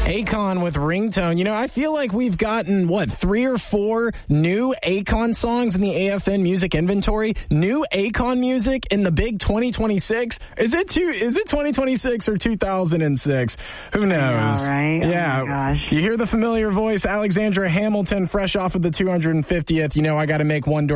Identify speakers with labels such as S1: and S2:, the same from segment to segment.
S1: Akon with Ringtone. You know, I feel like we've gotten, 3 or 4 new Akon songs in the AFN music inventory. New Akon music in the big 2026. Is it 2026 or 2006? Who knows?
S2: All right.
S1: Yeah.
S2: Oh my gosh.
S1: You hear the familiar voice, Alexandra Hamilton, fresh off of the 250th. You know, I got to make one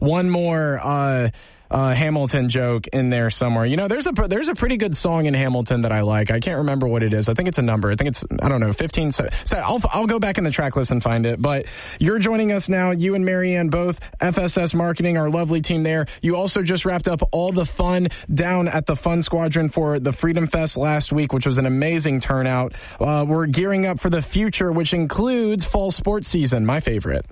S1: more Hamilton joke in there somewhere. You know, there's a pretty good song in Hamilton that I like. I can't remember what it is. I think it's a number. I think it's, 15. So I'll go back in the track list and find it. But you're joining us now. You and Marianne both, FSS Marketing, our lovely team there. You also just wrapped up all the fun down at the Fun Squadron for the Freedom Fest last week, which was an amazing turnout. We're gearing up for the future, which includes fall sports season, my favorite.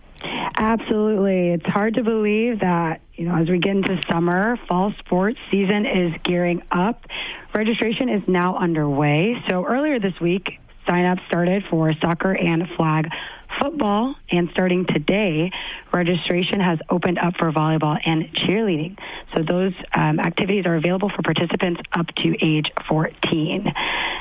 S2: Absolutely. It's hard to believe that, as we get into summer, fall sports season is gearing up. Registration is now underway. So earlier this week, sign-up started for soccer and flag football. And starting today, registration has opened up for volleyball and cheerleading. So those activities are available for participants up to age 14.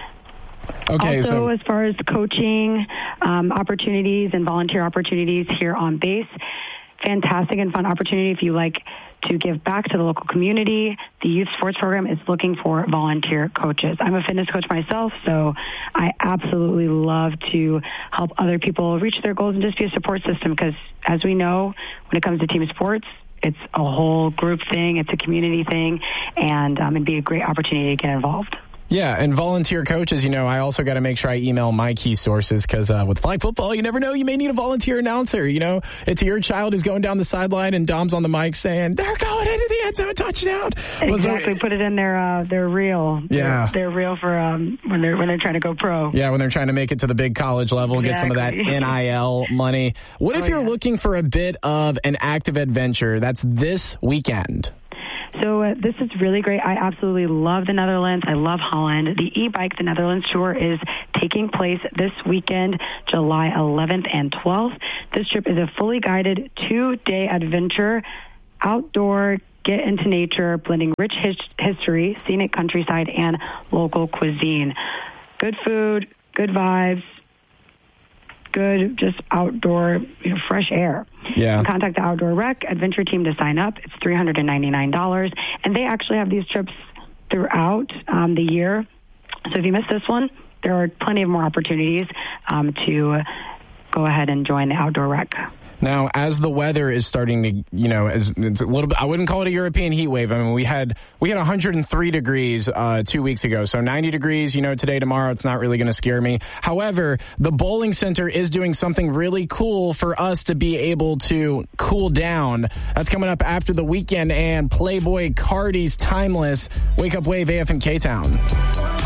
S1: Okay,
S2: also, as far as coaching opportunities and volunteer opportunities here on base, fantastic and fun opportunity if you like to give back to the local community. The youth sports program is looking for volunteer coaches. I'm a fitness coach myself, so I absolutely love to help other people reach their goals and just be a support system because, as we know, when it comes to team sports, it's a whole group thing, it's a community thing, and it'd be a great opportunity to get involved.
S1: Yeah, and volunteer coaches, I also got to make sure I email my key sources because with flag football, you never know. You may need a volunteer announcer. It's your child who's going down the sideline and Dom's on the mic saying, they're going into the end zone, touchdown.
S2: Exactly. Put it in their reel.
S1: Yeah.
S2: They're real for when they're trying to go pro.
S1: Yeah, when they're trying to make it to the big college level, Get some of that NIL money. What if you're looking for a bit of an active adventure? That's this weekend.
S2: So this is really great. I absolutely love the Netherlands. I love Holland. The e-bike, the Netherlands tour, is taking place this weekend, July 11th and 12th. This trip is a fully guided 2-day adventure, outdoor, get into nature, blending rich history, scenic countryside, and local cuisine. Good food, good vibes, good just outdoor, fresh air.
S1: Yeah.
S2: Contact the Outdoor Rec Adventure Team to sign up. It's $399, and they actually have these trips throughout the year. So if you missed this one, there are plenty of more opportunities to go ahead and join the Outdoor Rec.
S1: Now, as the weather is starting to, as it's a little bit, I wouldn't call it a European heat wave. I mean, we had 103 degrees 2 weeks ago. So 90 degrees, today, tomorrow, it's not really going to scare me. However, the bowling center is doing something really cool for us to be able to cool down. That's coming up after the weekend and Playboy Cardi's Timeless. Wake Up Wave, AFN K-Town.